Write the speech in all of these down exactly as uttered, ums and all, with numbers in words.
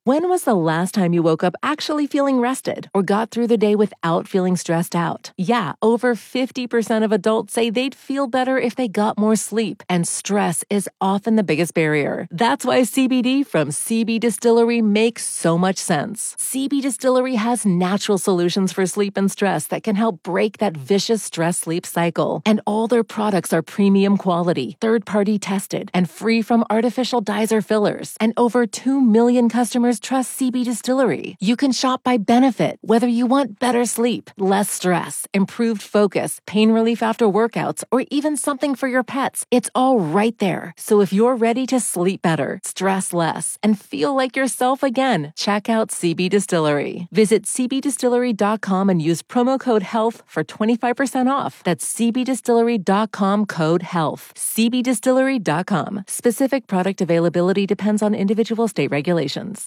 When was the last time you woke up actually feeling rested or got through the day without feeling stressed out? Yeah, over fifty percent of adults say they'd feel better if they got more sleep, and stress is often the biggest barrier. That's why C B D from C B Distillery makes so much sense. C B Distillery has natural solutions for sleep and stress that can help break that vicious stress-sleep cycle. And all their products are premium quality, third-party tested, and free from artificial dyes or fillers. And over two million customers trust C B Distillery. You can shop by benefit, whether you want better sleep, less stress, improved focus, pain relief after workouts, or even something for your pets. It's all right there. So if you're ready to sleep better, stress less, and feel like yourself again, check out C B Distillery. Visit c b distillery dot com and use promo code HEALTH for twenty-five percent off. That's c b distillery dot com code HEALTH. c b distillery dot com. Specific product availability depends on individual state regulations.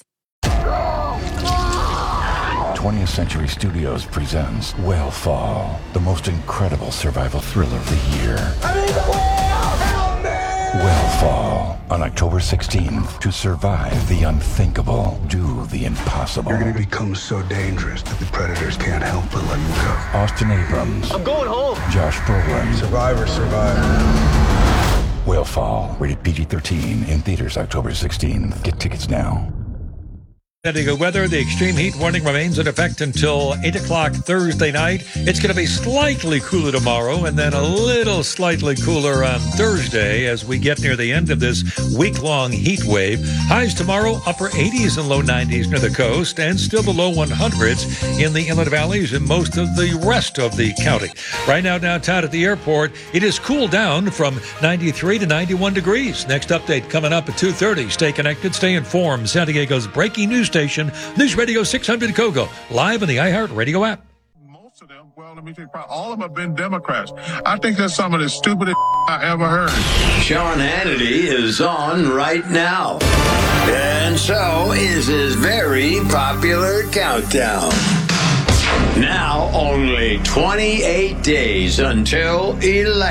twentieth Century Studios presents Whale-Fall, the most incredible survival thriller of the year. I need the whale! Help me! Whale-Fall, on October sixteenth. To survive the unthinkable, do the impossible. You're gonna become so dangerous that the predators can't help but let you go. Austin Abrams. I'm going home! Josh Brolin. Survivor, survivor. Whale-Fall, rated P G thirteen, in theaters October sixteenth. Get tickets now. San Diego weather, the extreme heat warning remains in effect until eight o'clock Thursday night. It's going to be slightly cooler tomorrow and then a little slightly cooler on Thursday as we get near the end of this week-long heat wave. Highs tomorrow, upper eighties and low nineties near the coast, and still the low hundreds in the inland valleys and most of the rest of the county. Right now downtown at the airport, it is cooled down from ninety-three to ninety-one degrees. Next update coming up at two thirty. Stay connected, stay informed. San Diego's breaking news station, News Radio six hundred Kogo, live on the iHeartRadio app. Most of them, well, let me tell you, all of them have been Democrats. I think that's some of the stupidest I ever heard. Sean Hannity is on right now. And so is his very popular countdown. Now only twenty-eight days until election.